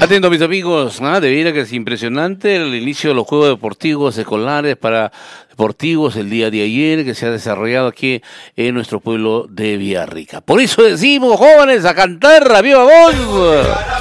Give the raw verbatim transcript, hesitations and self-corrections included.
Atento, mis amigos, ¿ah? De veras que es impresionante el inicio de los Juegos Deportivos Escolares para deportivos el día de ayer que se ha desarrollado aquí en nuestro pueblo de Villarrica. Por eso decimos, jóvenes, a cantar, ¡a viva voz!